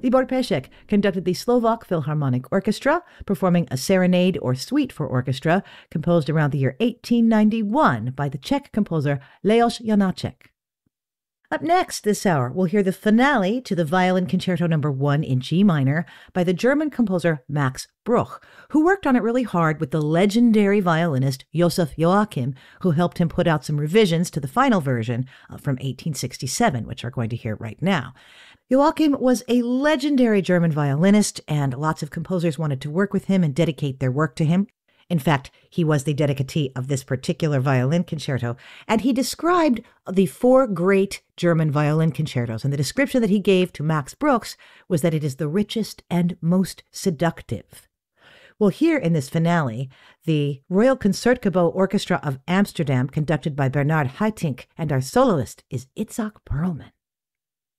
Libor Pešek conducted the Slovak Philharmonic Orchestra, performing a serenade or suite for orchestra composed around the year 1891 by the Czech composer Leos Janáček. Up next this hour, we'll hear the finale to the Violin Concerto No. 1 in G minor by the German composer Max Bruch, who worked on it really hard with the legendary violinist Josef Joachim, who helped him put out some revisions to the final version from 1867, which we're going to hear right now. Joachim was a legendary German violinist, and lots of composers wanted to work with him and dedicate their work to him. In fact, he was the dedicatee of this particular violin concerto, and he described the 4 great German violin concertos, and the description that he gave to Max Bruch was that it is the richest and most seductive. Well, here in this finale, the Royal Concertgebouw Orchestra of Amsterdam, conducted by Bernard Haitink, and our soloist is Itzhak Perlman.